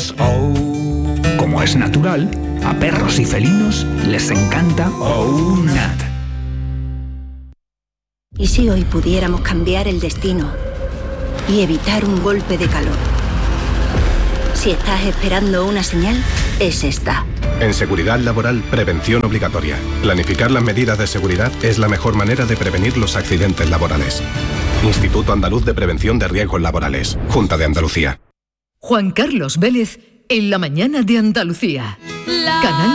Pues como es natural, a perros y felinos les encanta OUNAT. ¿Y si hoy pudiéramos cambiar el destino y evitar un golpe de calor? Si estás esperando una señal, es esta. En seguridad laboral, prevención obligatoria. Planificar las medidas de seguridad es la mejor manera de prevenir los accidentes laborales. Instituto Andaluz de Prevención de Riesgos Laborales. Junta de Andalucía. Juan Carlos Vélez en la mañana de Andalucía. Canal